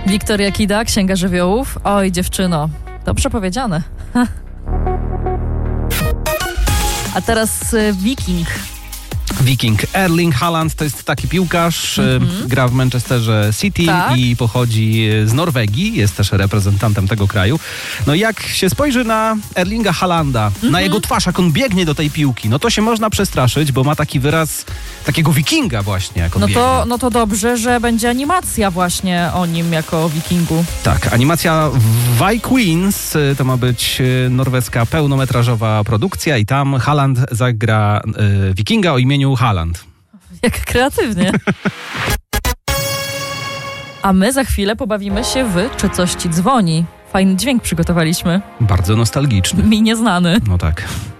Wiktoria Kida, Księga Żywiołów. Oj, dziewczyno, dobrze powiedziane. A teraz Wiking. Wiking. Erling Haaland to jest taki piłkarz, gra w Manchesterze City i pochodzi z Norwegii, jest też reprezentantem tego kraju. No jak się spojrzy na Erlinga Haalanda, na jego twarz, jak on biegnie do tej piłki, no to się można przestraszyć, bo ma taki wyraz takiego wikinga właśnie, jak on biegnie. No to dobrze, że będzie animacja właśnie o nim jako wikingu. Tak, animacja Vikings, to ma być norweska pełnometrażowa produkcja i tam Haaland zagra wikinga o imieniu Haaland. Jak kreatywnie. A my za chwilę pobawimy się w Czy coś ci dzwoni? Fajny dźwięk przygotowaliśmy. Bardzo nostalgiczny. Mi nieznany. No tak.